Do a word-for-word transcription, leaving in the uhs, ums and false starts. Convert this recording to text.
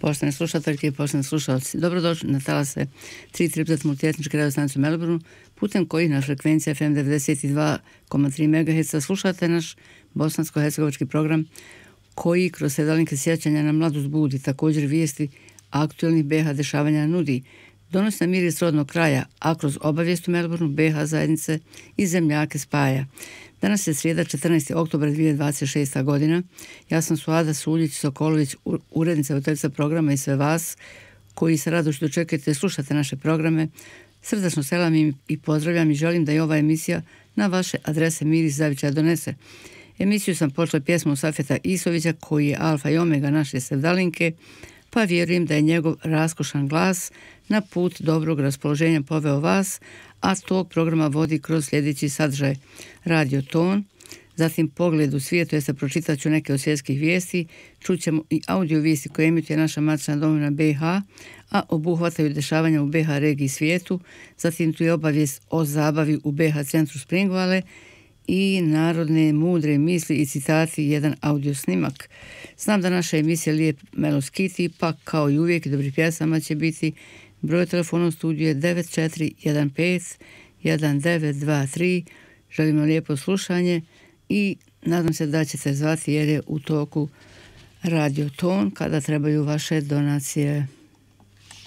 Poštovane slušateljke i poštovani slušalci, dobrodošli na talase tri triplet multietničke radio stanice u Melbourneu, putem kojih na frekvenciji F M devedeset dva zarez tri megaherca slušate naš bosansko-hercegovački program koji kroz sedalinke sjećanja na mladost budi, također vijesti aktualnih B H dešavanja nudi, donosi nam miris rodnog kraja, a kroz obavijest u Melbourneu B H zajednice i zemljake spaja. Danas je srijeda četrnaesti oktobar dvije tisuće dvadeset šesta godina. Ja sam Suada Suljić-Sokolović, urednica voditeljica programa i sve vas koji se radošću dočekujete i slušate naše programe. Srdačno selam i pozdravljam i želim da i ova emisija na vaše adrese miris zavičaja donese. Emisiju sam počela pjesmom Safeta Isovića koji je alfa i omega naše sevdalinke, pa vjerujem da je njegov raskošan glas na put dobrog raspoloženja poveo vas, a tog programa vodi kroz sljedeći sadržaj: Radio Ton, zatim Pogled u svijetu, jeste pročitat ću neke od svjetskih vijesti, čućemo i audio vijesti koje emituje naša matična domovina B H, a obuhvataju dešavanja u B H regiji i svijetu, zatim tu je obavijest o zabavi u B H centru Springvale i narodne mudre misli i citati, jedan audio snimak. Znam da naša emisija lijep meloskiti, pa kao i uvijek dobri pjesama će biti. Broj telefona u studiju je devet četiri jedan pet jedan devet dva tri. Želim vam lijepo slušanje i nadam se da ćete zvati jer je u toku Radio Ton kada trebaju vaše donacije.